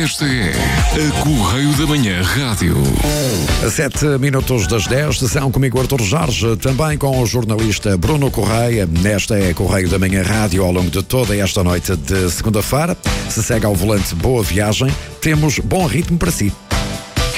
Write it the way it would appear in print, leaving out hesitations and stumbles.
Esta é a Correio da Manhã Rádio. A 7 minutos das 10, sessão comigo Artur Jorge, também com o jornalista Bruno Correia. Nesta é a Correio da Manhã Rádio ao longo de toda esta noite de segunda-feira. Se segue ao volante, boa viagem. Temos bom ritmo para si.